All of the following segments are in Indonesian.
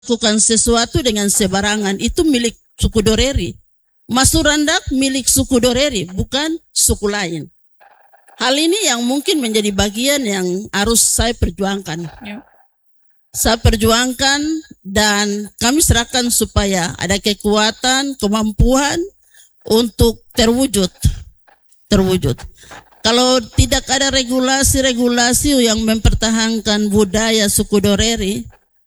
melakukan sesuatu dengan sebarangan itu milik suku Doreri. Masurandak milik suku Doreri, bukan suku lain. Hal ini yang mungkin menjadi bagian yang harus saya perjuangkan. Ya. Saya perjuangkan dan kami serahkan supaya ada kekuatan, kemampuan untuk terwujud. Kalau tidak ada regulasi-regulasi yang mempertahankan budaya suku Doreri,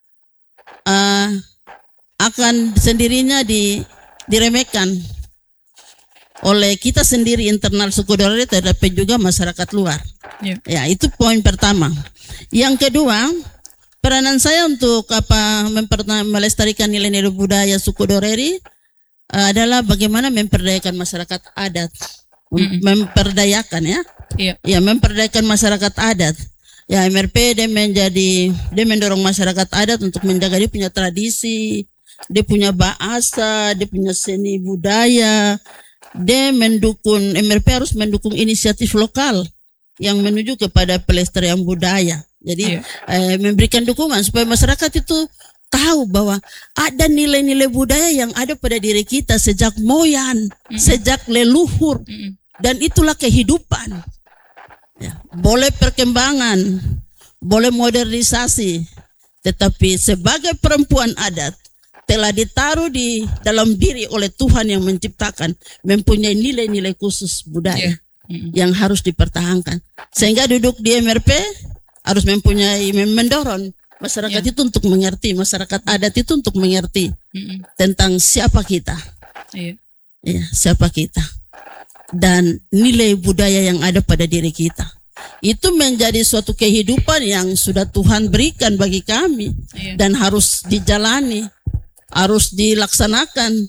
akan sendirinya diremehkan oleh kita sendiri internal suku Doreri tetapi juga masyarakat luar. Ya, itu poin pertama. Yang kedua, peranan saya untuk melestarikan nilai-nilai budaya suku Doreri adalah bagaimana memperdayakan masyarakat adat. Memperdayakan ya, memperdayakan masyarakat adat. Ya, MRP dia mendorong masyarakat adat untuk menjaga dia punya tradisi, dia punya bahasa, dia punya seni budaya. Dia MRP harus mendukung inisiatif lokal yang menuju kepada pelestarian budaya. Jadi memberikan dukungan supaya masyarakat itu tahu bahwa ada nilai-nilai budaya yang ada pada diri kita sejak moyang, sejak leluhur, dan itulah kehidupan. Ya, boleh perkembangan, boleh modernisasi, tetapi sebagai perempuan adat telah ditaruh di dalam diri oleh Tuhan yang menciptakan, mempunyai nilai-nilai khusus budaya yang harus dipertahankan. Sehingga duduk di MRP harus mendorong masyarakat itu untuk mengerti, masyarakat adat itu untuk mengerti tentang siapa kita, siapa kita, dan nilai budaya yang ada pada diri kita. Itu menjadi suatu kehidupan yang sudah Tuhan berikan bagi kami dan harus dijalani, harus dilaksanakan.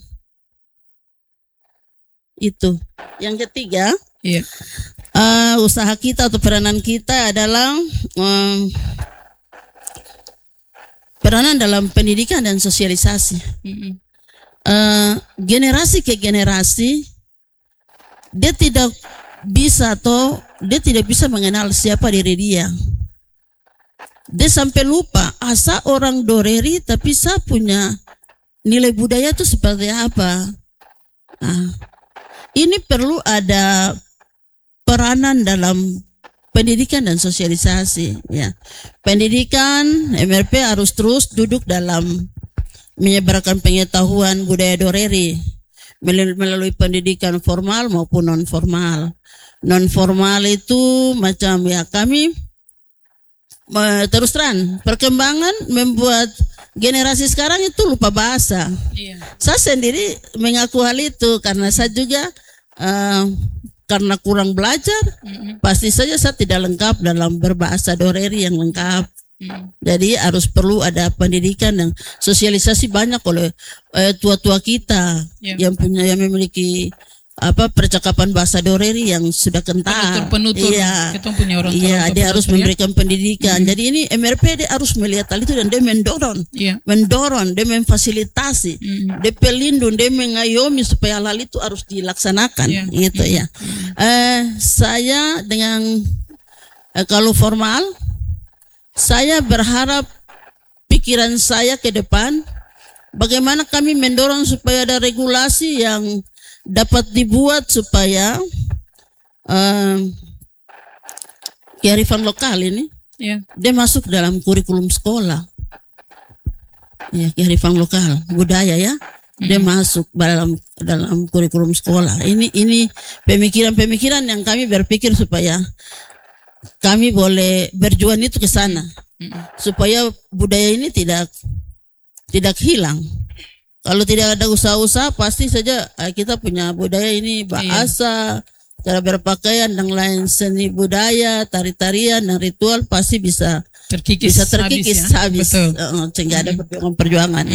Itu. Yang ketiga, usaha kita atau peranan kita adalah peranan dalam pendidikan dan sosialisasi. Generasi ke generasi dia tidak bisa mengenal siapa diri dia. Dia sampai lupa asa orang Doreri, tapi saya punya nilai budaya itu seperti apa. Ini perlu ada peranan dalam pendidikan dan sosialisasi. Ya. Pendidikan MRP harus terus duduk dalam menyebarkan pengetahuan budaya Doreri melalui pendidikan formal maupun non formal. Non formal itu macam kami terus terang perkembangan membuat generasi sekarang itu lupa bahasa. Saya sendiri mengaku hal itu karena saya juga karena kurang belajar, pasti saja saya tidak lengkap dalam berbahasa Doreri yang lengkap. Jadi harus perlu ada pendidikan dan sosialisasi banyak oleh tua-tua kita yang memiliki percakapan bahasa Doreri yang sudah kental. Penutur kita punya orang tua. Iya, dia harus memberikan pendidikan. Jadi ini MRP dia harus melihat hal itu dan dia mendorong, dia memfasilitasi, dia pelindung, dia mengayomi supaya hal itu harus dilaksanakan. Gitu ya. Saya dengan kalau formal, saya berharap pikiran saya ke depan, bagaimana kami mendorong supaya ada regulasi yang dapat dibuat supaya kearifan lokal ini dia masuk dalam kurikulum sekolah. Ya, kearifan lokal budaya dia masuk dalam kurikulum sekolah. Ini pemikiran-pemikiran yang kami berpikir supaya kami boleh berjuang itu ke sana, supaya budaya ini tidak hilang. Kalau tidak ada usaha-usaha, pasti saja kita punya budaya ini, bahasa, cara berpakaian dan lain seni budaya, tari-tarian dan ritual pasti bisa terkikis habis. Sehingga ada perjuangan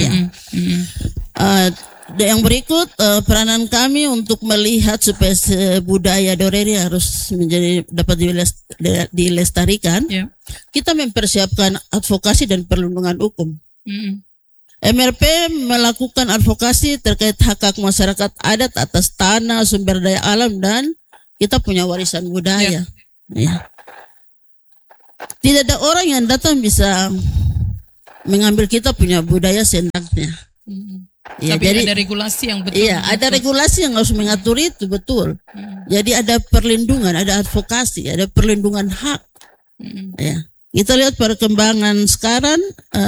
Yang berikut peranan kami untuk melihat supaya budaya Doreri harus dapat dilestarikan. Kita mempersiapkan advokasi dan perlindungan hukum. MRP melakukan advokasi terkait hak masyarakat adat atas tanah, sumber daya alam, dan kita punya warisan budaya. Tidak ada orang yang datang bisa mengambil kita punya budaya seenaknya. Ya, tapi jadi ada regulasi yang betul. Iya, ada regulasi yang harus mengatur itu, betul. Jadi ada perlindungan, ada advokasi, ada perlindungan hak. Ya, kita lihat perkembangan sekarang,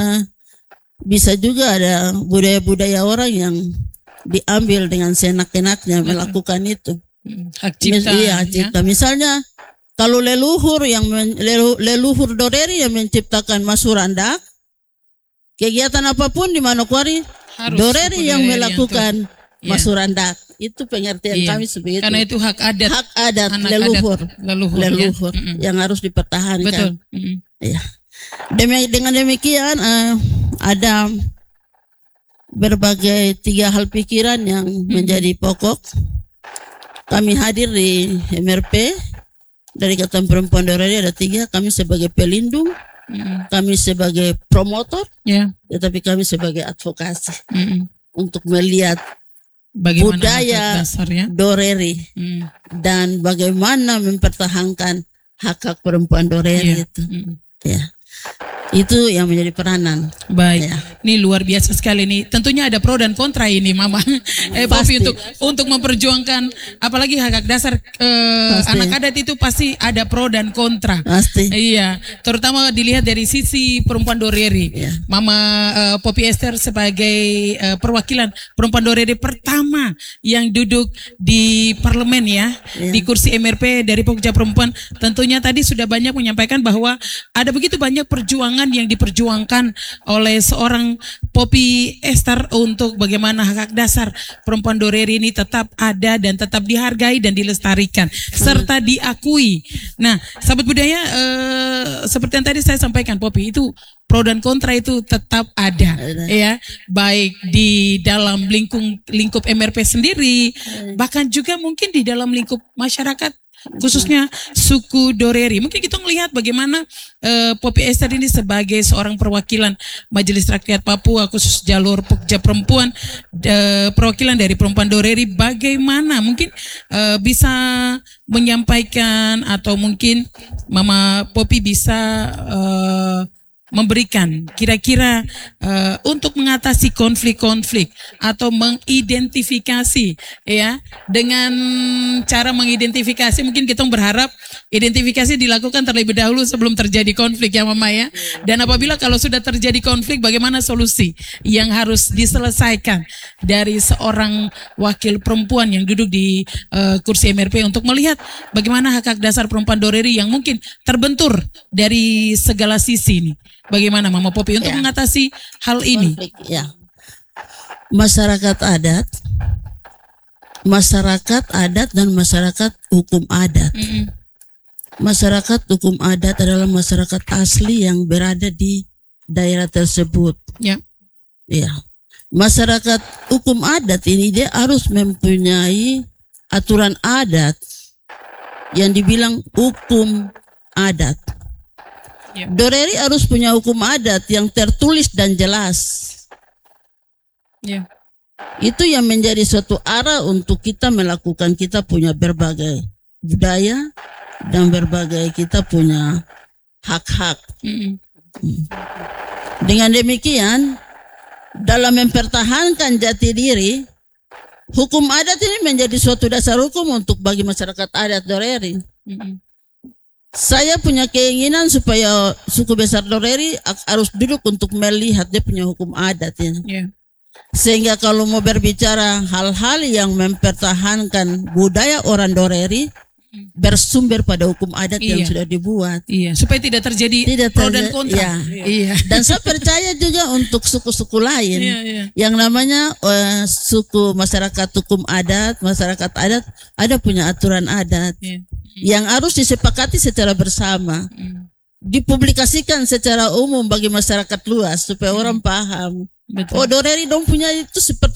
bisa juga ada budaya-budaya orang yang diambil dengan seenak-enaknya melakukan itu. Hak cipta. Iya, cipta. Misalnya kalau leluhur Doreri yang menciptakan Masurandak, kegiatan apapun di Manokwari, Doreri yang melakukan Masurandak. Itu pengertian kami seperti itu. Karena itu hak adat. Hak adat leluhur yang harus dipertahankan. Betul. Ya. Dengan demikian ada berbagai 3 hal pikiran yang menjadi pokok. Kami hadir di MRP dari Ikatan Perempuan Doreri ada 3. Kami sebagai pelindung, kami sebagai promotor, tetapi kami sebagai advokasi untuk melihat bagaimana budaya Doreri dan bagaimana mempertahankan hak-hak perempuan Doreri itu. Ya. Itu yang menjadi peranan. Baik, ini luar biasa sekali nih. Tentunya ada pro dan kontra ini, Mama. Popi untuk memperjuangkan, apalagi hak dasar anak adat itu pasti ada pro dan kontra. Pasti. Iya, terutama dilihat dari sisi perempuan Doreri. Mama Popi Esther sebagai perwakilan perempuan Doreri pertama yang duduk di parlemen di kursi MRP dari Pokja Perempuan. Tentunya tadi sudah banyak menyampaikan bahwa ada begitu banyak perjuangan yang diperjuangkan oleh seorang Popi Esther untuk bagaimana hak dasar perempuan Doreri ini tetap ada dan tetap dihargai dan dilestarikan serta diakui. Nah, sahabat budaya, seperti yang tadi saya sampaikan, Popi, itu pro dan kontra itu tetap ada, ya, baik di dalam lingkup MRP sendiri, bahkan juga mungkin di dalam lingkup masyarakat, khususnya suku Doreri. Mungkin kita melihat bagaimana Popi Esther ini sebagai seorang perwakilan Majelis Rakyat Papua khusus jalur Pokja Perempuan, perwakilan dari perempuan Doreri, bagaimana mungkin bisa menyampaikan atau mungkin Mama Popi bisa memberikan kira-kira untuk mengatasi konflik-konflik atau mengidentifikasi, ya, dengan cara mengidentifikasi mungkin kita berharap identifikasi dilakukan terlebih dahulu sebelum terjadi konflik, ya Mama, ya. Dan apabila kalau sudah terjadi konflik, bagaimana solusi yang harus diselesaikan dari seorang wakil perempuan yang duduk di kursi MRP untuk melihat bagaimana hak-hak dasar perempuan Doreri yang mungkin terbentur dari segala sisi ini. Bagaimana Mama Popi untuk mengatasi hal ini? Konflik, Masyarakat adat dan masyarakat hukum adat. Masyarakat hukum adat adalah masyarakat asli yang berada di daerah tersebut. Masyarakat hukum adat ini dia harus mempunyai aturan adat yang dibilang hukum adat. Doreri harus punya hukum adat yang tertulis dan jelas. Itu yang menjadi suatu arah untuk kita melakukan, kita punya berbagai budaya dan berbagai kita punya hak-hak. Dengan demikian, dalam mempertahankan jati diri, hukum adat ini menjadi suatu dasar hukum untuk bagi masyarakat adat Doreri. Saya punya keinginan supaya suku besar Doreri harus duduk untuk melihat dia punya hukum adat ini. Sehingga kalau mau berbicara hal-hal yang mempertahankan budaya orang Doreri, bersumber pada hukum adat yang sudah dibuat. Supaya tidak terjadi pro dan kontra. Dan saya percaya juga untuk suku-suku lain yang namanya suku masyarakat hukum adat, masyarakat adat ada punya aturan adat yang harus disepakati secara bersama, dipublikasikan secara umum bagi masyarakat luas supaya orang paham. Oh, Doreri dong punya itu seperti